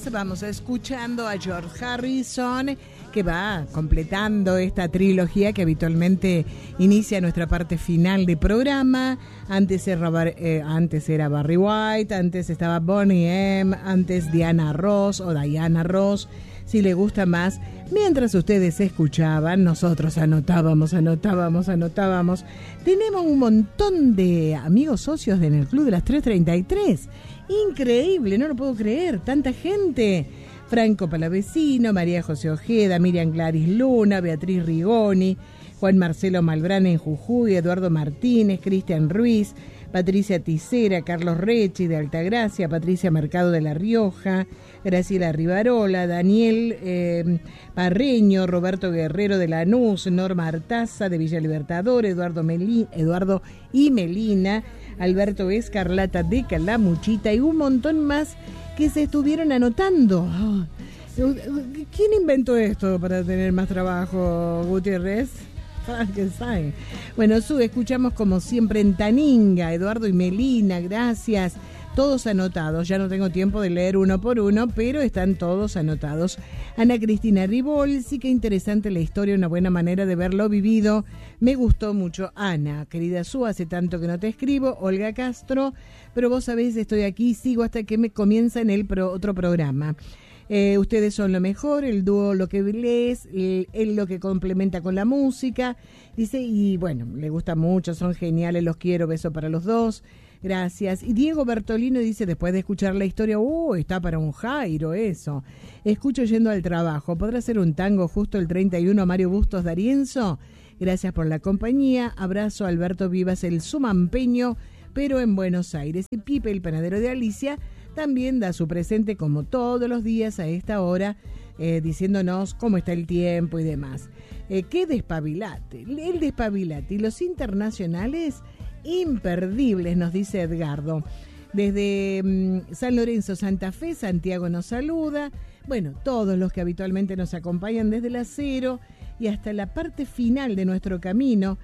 más vamos escuchando a George Harrison, que va completando esta trilogía que habitualmente inicia nuestra parte final de programa. Antes era Barry White, antes estaba Boney M, antes Diana Ross, si le gusta más. Mientras ustedes escuchaban, nosotros anotábamos. Tenemos un montón de amigos socios en el Club de las 333. Increíble, no lo puedo creer, tanta gente. Franco Palavecino, María José Ojeda, Miriam Gladys Luna, Beatriz Rigoni, Juan Marcelo Malbrán en Jujuy, Eduardo Martínez, Cristian Ruiz, Patricia Ticera, Carlos Rechi de Altagracia, Patricia Mercado de La Rioja, Graciela Rivarola, Daniel Parreño, Roberto Guerrero de Lanús, Norma Artaza de Villa Libertador, Eduardo y Melina, Alberto Escarlata de Calamuchita y un montón más que se estuvieron anotando. ¿Quién inventó esto para tener más trabajo, Gutiérrez? Frankenstein. Bueno, escuchamos como siempre en Taninga, Eduardo y Melina, gracias. Todos anotados, ya no tengo tiempo de leer uno por uno, pero están todos anotados. Ana Cristina Ribol, sí que interesante la historia, una buena manera de verlo vivido. Me gustó mucho. Ana, querida Su, hace tanto que no te escribo. Olga Castro, pero vos sabés, estoy aquí, sigo hasta que me comienza en el otro programa. Ustedes son lo mejor, el dúo lo que lees, él lo que complementa con la música. Dice, y bueno, le gusta mucho, son geniales, los quiero, beso para los dos. Gracias. Y Diego Bertolino dice, después de escuchar la historia, está para un Jairo eso. Escucho yendo al trabajo. ¿Podrá ser un tango justo el 31 a Mario Bustos D'Arienzo? Gracias por la compañía. Abrazo a Alberto Vivas, el sumampeño, pero en Buenos Aires. Y Pipe, el panadero de Alicia, también da su presente como todos los días a esta hora, diciéndonos cómo está el tiempo y demás. ¡Qué despabilate! El despabilate y los internacionales imperdibles, nos dice Edgardo. Desde San Lorenzo, Santa Fe, Santiago nos saluda. Bueno, todos los que habitualmente nos acompañan desde la 0 y hasta la parte final de nuestro camino.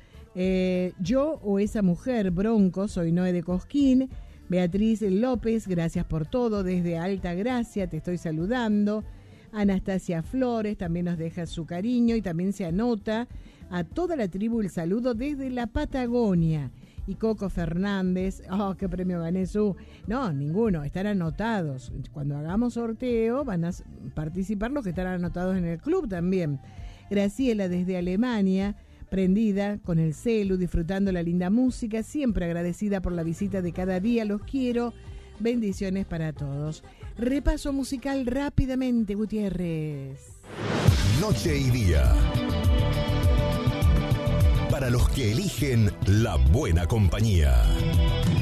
Yo o esa mujer, Bronco, soy Noé de Cosquín. Beatriz López, gracias por todo. Desde Alta Gracia te estoy saludando. Anastasia Flores también nos deja su cariño y también se anota a toda la tribu el saludo desde la Patagonia. Y Coco Fernández, qué premio gané Su. No, ninguno, están anotados. Cuando hagamos sorteo van a participar los que están anotados en el club también. Graciela desde Alemania, prendida con el celu, disfrutando la linda música, siempre agradecida por la visita de cada día, los quiero. Bendiciones para todos. Repaso musical rápidamente, Gutiérrez. Noche y día. Para los que eligen la buena compañía.